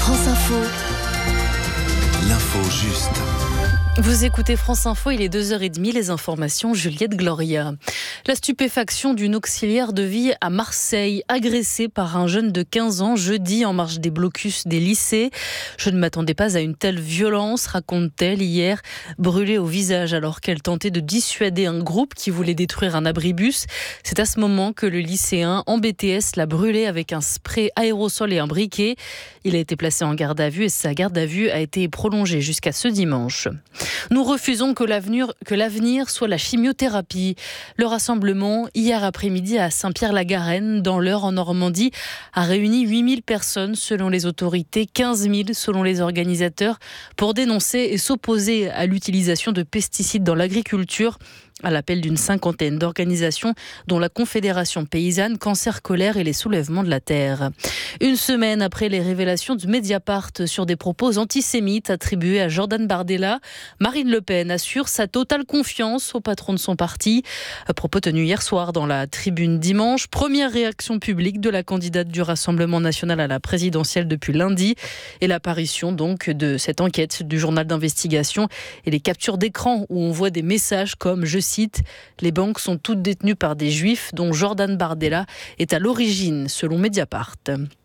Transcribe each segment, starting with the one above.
France Info. L'info juste. Vous écoutez France Info, il est 2h30, les informations, Juliette Gloria. La stupéfaction d'une auxiliaire de vie à Marseille, agressée par un jeune de 15 ans jeudi en marge des blocus des lycées. Je ne m'attendais pas à une telle violence, raconte-t-elle hier, brûlée au visage alors qu'elle tentait de dissuader un groupe qui voulait détruire un abribus. C'est à ce moment que le lycéen en BTS l'a brûlé avec un spray aérosol et un briquet. Il a été placé en garde à vue et sa garde à vue a été prolongée jusqu'à ce dimanche. Nous refusons que l'avenir soit la chimiothérapie. Le rassemblement, hier après-midi à Saint-Pierre-la-Garenne, dans l'Eure en Normandie, a réuni 8000 personnes selon les autorités, 15 000 selon les organisateurs, pour dénoncer et s'opposer à l'utilisation de pesticides dans l'agriculture, à l'appel d'une cinquantaine d'organisations, dont la Confédération paysanne, Cancer Colère et les Soulèvements de la Terre. Une semaine après les révélations du Mediapart sur des propos antisémites attribués à Jordan Bardella, Marine Le Pen assure sa totale confiance au patron de son parti. Propos tenus hier soir dans la Tribune dimanche. Première réaction publique de la candidate du Rassemblement national à la présidentielle depuis lundi. Et l'apparition donc de cette enquête du journal d'investigation et les captures d'écran où on voit des messages comme, je cite, « Les banques sont toutes détenues par des juifs dont Jordan Bardella est à l'origine », selon Mediapart.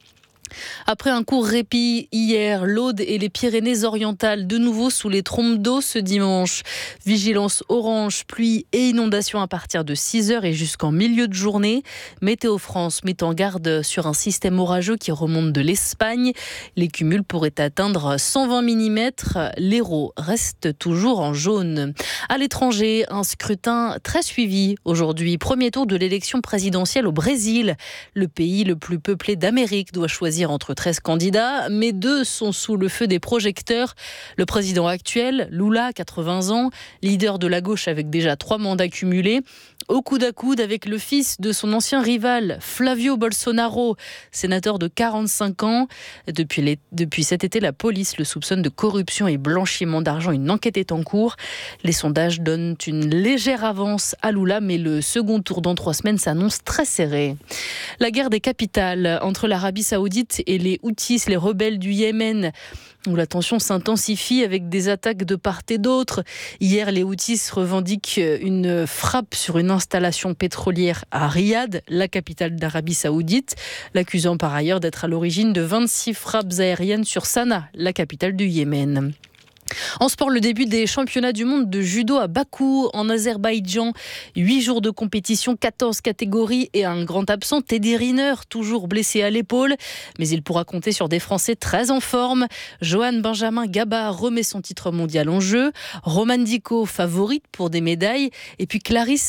Après un court répit hier, l'Aude et les Pyrénées-Orientales de nouveau sous les trompes d'eau ce dimanche. Vigilance orange, pluie et inondations à partir de 6h et jusqu'en milieu de journée. Météo France met en garde sur un système orageux qui remonte de l'Espagne. Les cumuls pourraient atteindre 120 mm. L'Hérault reste toujours en jaune. À l'étranger, un scrutin très suivi aujourd'hui. Premier tour de l'élection présidentielle au Brésil. Le pays le plus peuplé d'Amérique doit choisir entre 13 candidats, mais 2 sont sous le feu des projecteurs. Le président actuel, Lula, 80 ans, leader de la gauche avec déjà 3 mandats cumulés, au coude à coude avec le fils de son ancien rival, Flavio Bolsonaro, sénateur de 45 ans. Depuis cet été, la police le soupçonne de corruption et blanchiment d'argent. Une enquête est en cours. Les sondages donnent une légère avance à Lula, mais le second tour dans 3 semaines s'annonce très serré. La guerre des capitales entre l'Arabie Saoudite et les Houthis, les rebelles du Yémen, où la tension s'intensifie avec des attaques de part et d'autre. Hier, les Houthis revendiquent une frappe sur une installation pétrolière à Riyad, la capitale d'Arabie Saoudite, l'accusant par ailleurs d'être à l'origine de 26 frappes aériennes sur Sanaa, la capitale du Yémen. En sport, le début des championnats du monde de judo à Bakou, en Azerbaïdjan. 8 jours de compétition, 14 catégories et un grand absent, Teddy Riner, toujours blessé à l'épaule. Mais il pourra compter sur des Français très en forme. Johan Benjamin Gaba remet son titre mondial en jeu. Romane Dico, favorite pour des médailles. Et puis Clarisse